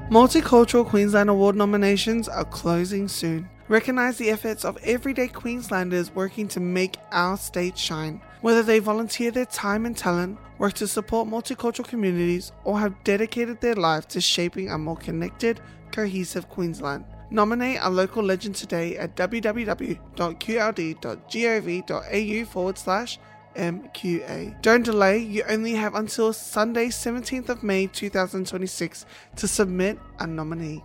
Multicultural Queensland Award nominations are closing soon. Recognise the efforts of everyday Queenslanders working to make our state shine. Whether they volunteer their time and talent, work to support multicultural communities, or have dedicated their life to shaping a more connected, cohesive Queensland. Nominate a local legend today at www.qld.gov.au/MQA. Don't delay, you only have until Sunday 17th of May 2026 to submit a nominee.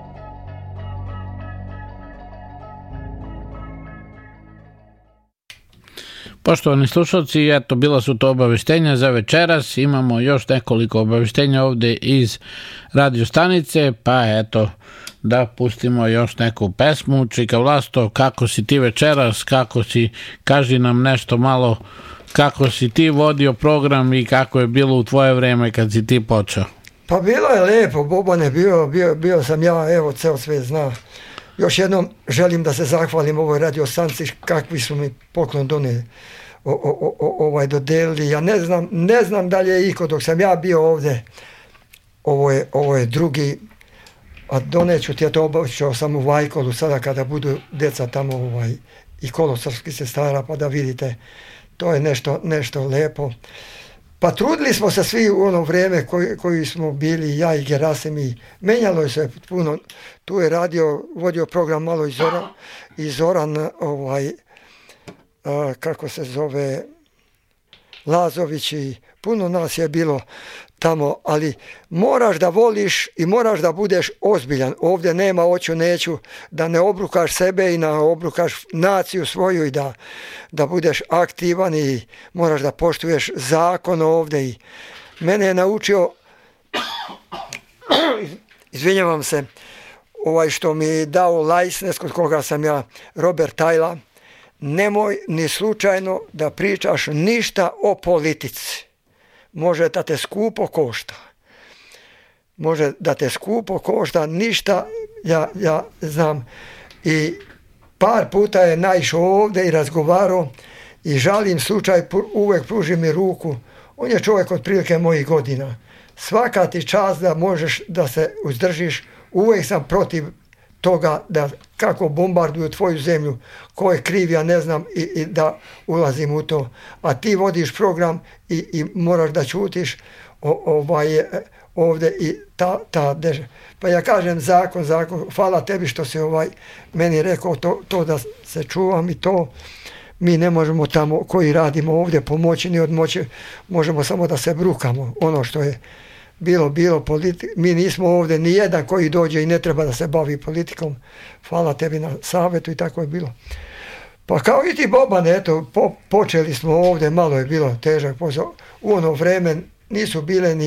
Poštovani slušalci, eto bila su to obaveštenja za večeras. Imamo još nekoliko obaveštenja ovdje iz radio stanice, pa eto da pustimo još neku pesmu. Čika Vlasto, kako si ti večeras, kako si, kaži nam nešto malo, kako si ti vodio program i kako je bilo u tvoje vrijeme kad si ti počeo. Pa bilo je lijepo, Bobane, bio sam ja, evo ceo svijet zna. Još jednom želim da se zahvalim ovoj radio stanici kakvi su mi poklon donijeli, dodelili. Ja ne znam da li je iko dok sam ja bio ovdje, ovo je drugi, a doneću ti ja to obaviću sam u Vajkolu sada kada budu djeca tamo i kolosrpskih sestara pa da vidite, to je nešto lijepo. Pa trudili smo se svi u ono vrijeme koji smo bili, ja i Gerasim, i menjalo se puno. Tu je vodio program malo i Zoran, kako se zove, Lazović, i puno nas je bilo tamo, ali moraš da voliš i moraš da budeš ozbiljan. Ovdje nema oću neću, da ne obrukaš sebe i da obrukaš naciju svoju i da budeš aktivan i moraš da poštuješ zakon ovdje. I mene je naučio, izvinjavam se, što mi je dao license kod koga sam ja, Robert Tajla, nemoj ni slučajno da pričaš ništa o politici. Može da te skupo košta. Ništa, ja znam. I par puta je naišao ovdje i razgovarao i žalim slučaj, uvijek pruži mi ruku. On je čovjek otprilike mojih godina. Svaka ti čast da možeš da se uzdržiš. Uvijek sam protiv toga da kako bombarduju tvoju zemlju, ko je kriv, ja ne znam, i da ulazim u to. A ti vodiš program i moraš da ćutiš ovdje i pa ja kažem zakon, hvala tebi što si meni rekao to da se čuvam i to. Mi ne možemo tamo koji radimo ovdje pomoći ni odmoći, možemo samo da se brukamo. Ono što je bilo mi nismo ovdje ni jedan koji dođe i ne treba da se bavi politikom. Hvala tebi na savjetu i tako je bilo. Pa kao i ti Boban, eto, počeli smo ovdje, malo je bilo težak posao. U ono vreme nisu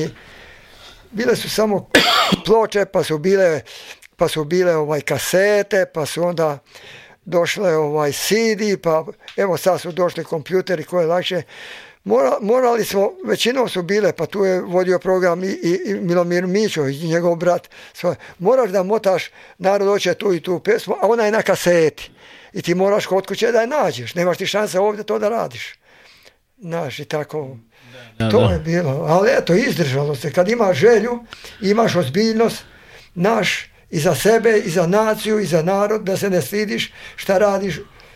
bile su samo ploče, pa su bile kasete, pa su onda došle CD, pa evo sad su došli kompjuteri koje je lakše. Morali smo, većinom su bile, pa tu je vodio program i Milomir Mićović i njegov brat. Moraš da motaš, narod hoće tu i tu pesmu, a ona je na kaseti. I ti moraš kod kuće da je nađeš. Nemaš ti šanse ovdje to da radiš. Znaš, i tako. To je bilo. Ali eto, izdržalo se. Kad imaš želju, imaš ozbiljnost, naš, i za sebe, i za naciju, i za narod, da se ne stidiš šta radiš,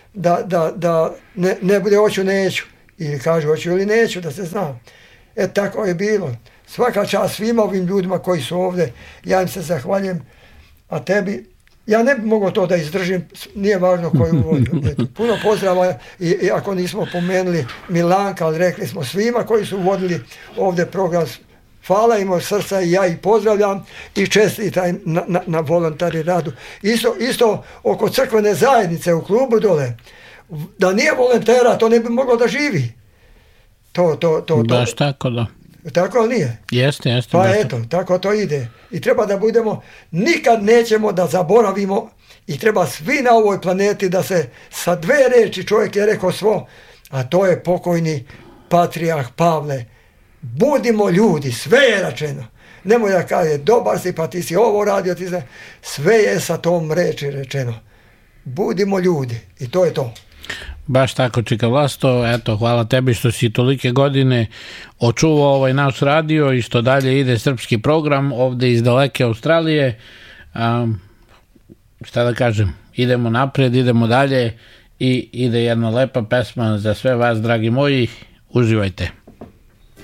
da ne bude hoću neću. Ili kažu hoću ili neću, da se zna. Tako je bilo. Svaka čast svima ovim ljudima koji su ovdje, ja im se zahvaljujem, a tebi, ja ne bi mogao to da izdržim, nije važno koju vodim. Puno pozdrava i ako nismo pomenuli Milanka, ali rekli smo svima koji su vodili ovdje program, hvala im od srca i ja ih pozdravljam i čestitam na volontari radu. Isto oko crkvene zajednice u klubu dole, da nije volontera, to ne bi moglo da živi. Baš tako da. Tako ali nije? Jeste. Pa eto, tako to ide. I treba da budemo, nikad nećemo da zaboravimo i treba svi na ovoj planeti da se sa dve reči, čovjek je rekao svo, a to je pokojni patrijarh Pavle. Budimo ljudi, sve je rečeno. Nemoj da kaže, dobar si pa ti si ovo radio, sve je sa tom reči rečeno. Budimo ljudi i to je to. Baš tako, Čika Vlasto, eto, hvala tebi što si tolike godine očuvao ovaj naš radio i što dalje ide srpski program ovde iz daleke Australije. Šta da kažem, idemo napred, idemo dalje i ide jedna lepa pesma za sve vas, dragi moji, uživajte.